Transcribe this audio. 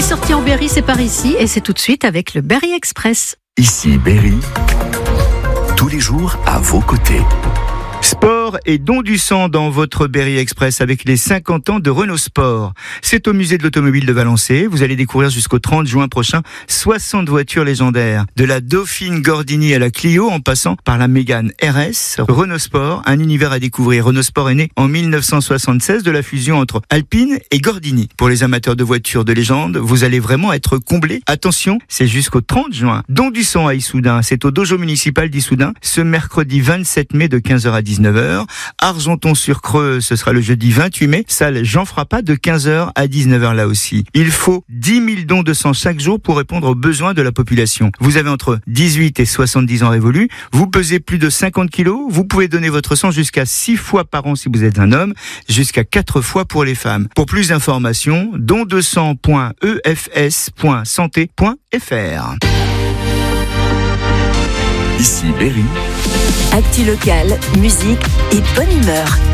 sorti en Berry, c'est par ici et c'est tout de suite avec le Berry Express. Ici Berry, tous les jours à vos côtés. Sport et don du sang dans votre Berry Express avec les 50 ans de Renault Sport. C'est au musée de l'automobile de Valençay. Vous allez découvrir jusqu'au 30 juin prochain 60 voitures légendaires. De la Dauphine Gordini à la Clio en passant par la Mégane RS. Renault Sport, un univers à découvrir. Renault Sport est né en 1976 de la fusion entre Alpine et Gordini. Pour les amateurs de voitures de légende, vous allez vraiment être comblés. Attention, c'est jusqu'au 30 juin. Don du sang à Issoudun, c'est au dojo municipal d'Issoudun ce mercredi 27 mai de 15h à 19h. Argenton-sur-Creuse, ce sera le jeudi 28 mai. Salle Jean Frappat de 15h à 19h là aussi. Il faut 10 000 dons de sang chaque jour pour répondre aux besoins de la population. Vous avez entre 18 et 70 ans révolus. Vous pesez plus de 50 kilos. Vous pouvez donner votre sang jusqu'à 6 fois par an si vous êtes un homme, jusqu'à 4 fois pour les femmes. Pour plus d'informations, dondesang.efs.santé.fr. Ici Berry. Actu locale, musique et bonne humeur.